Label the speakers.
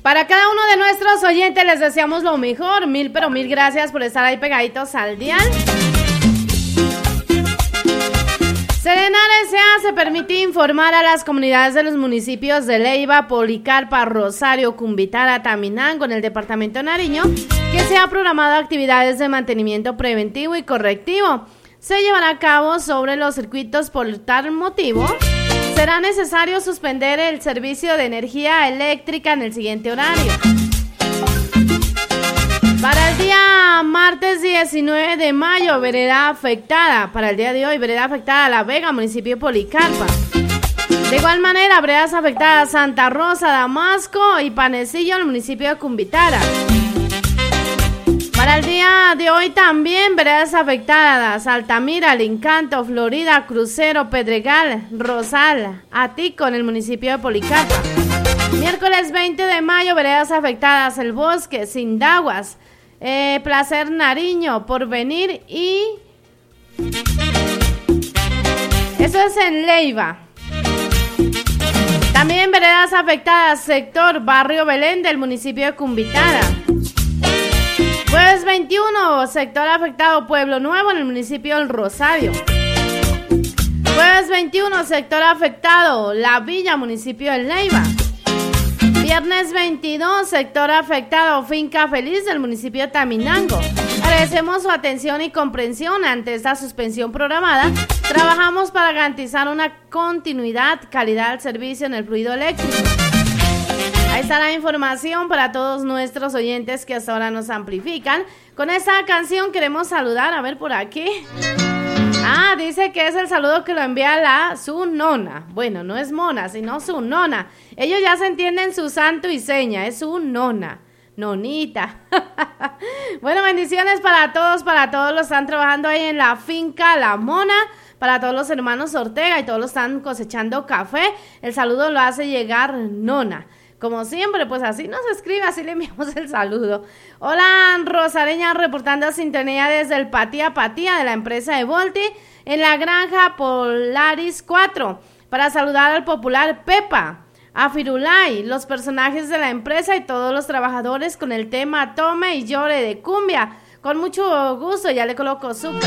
Speaker 1: Para cada uno de nuestros oyentes les deseamos lo mejor. Mil, pero mil gracias por estar ahí pegaditos al dial. Serenar S.A. se permite informar a las comunidades de los municipios de Leiva, Policarpa, Rosario, Cumbitara, Taminango, en el departamento de Nariño, que se ha programado actividades de mantenimiento preventivo y correctivo. Se llevará a cabo sobre los circuitos. Por tal motivo, será necesario suspender el servicio de energía eléctrica en el siguiente horario. Para el día martes 19 de mayo, vereda afectada. Para el día de hoy, vereda afectada La Vega, municipio de Policarpa. De igual manera, veredas afectadas Santa Rosa, Damasco y Panecillo, en el municipio de Cumbitara. Para el día de hoy también, veredas afectadas Altamira, El Encanto, Florida, Crucero, Pedregal, Rosal, Atico, en el municipio de Policarpa. Miércoles 20 de mayo, veredas afectadas El Bosque, Sindaguas, Placer Nariño, Porvenir y... eso es en Leiva. También veredas afectadas sector Barrio Belén del municipio de Cumbitara. Jueves 21, sector afectado Pueblo Nuevo en el municipio del Rosario. Jueves 21, sector afectado La Villa, municipio de Leiva. Viernes 22, sector afectado Finca Feliz del municipio de Taminango. Agradecemos su atención y comprensión ante esta suspensión programada. Trabajamos para garantizar una continuidad, calidad del servicio en el fluido eléctrico. Ahí está la información para todos nuestros oyentes que hasta ahora nos amplifican. Con esta canción queremos saludar, a ver por aquí. Dice que es el saludo que lo envía su nona. Bueno, no es mona, sino su nona. Ellos ya se entienden su santo y seña, es su nona. Nonita. Bueno, bendiciones para todos los que están trabajando ahí en la finca La Mona, para todos los hermanos Ortega y todos los que están cosechando café. El saludo lo hace llegar nona. Como siempre, pues así nos escribe, así le enviamos el saludo. Hola, Rosareña, reportando sintonía desde el Patía de la empresa de Volti, en la granja Polaris 4, para saludar al popular Pepa, a Firulay, los personajes de la empresa y todos los trabajadores con el tema Tome y Llore de cumbia. Con mucho gusto, ya le coloco azúcar.